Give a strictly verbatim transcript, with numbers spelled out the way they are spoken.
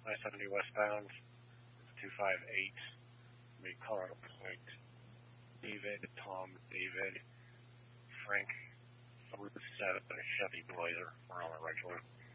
I seventy westbound, two five eight, me Colorado Point, David, Tom, David, Frank, three seven, Chevy Blazer, we're on the right road.